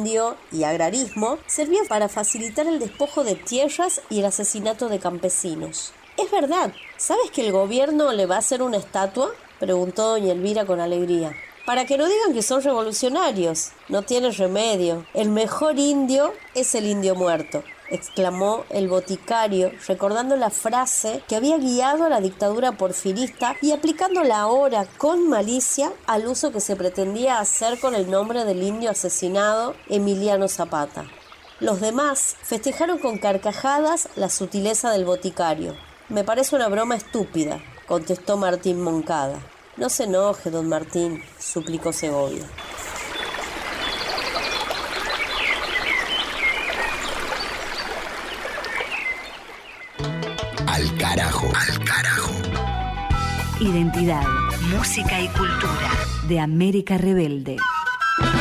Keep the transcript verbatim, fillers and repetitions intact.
indio y agrarismo servía para facilitar el despojo de tierras y el asesinato de campesinos. Es verdad, ¿sabes que el gobierno le va a hacer una estatua?, preguntó doña Elvira con alegría. Para que no digan que son revolucionarios. No tiene remedio. El mejor indio es el indio muerto, exclamó el boticario, recordando la frase que había guiado a la dictadura porfirista y aplicándola ahora con malicia al uso que se pretendía hacer con el nombre del indio asesinado Emiliano Zapata. Los demás festejaron con carcajadas la sutileza del boticario. Me parece una broma estúpida, contestó Martín Moncada. No se enoje, don Martín, suplicó Segovia. Al carajo, al carajo. Identidad, música y cultura de América Rebelde.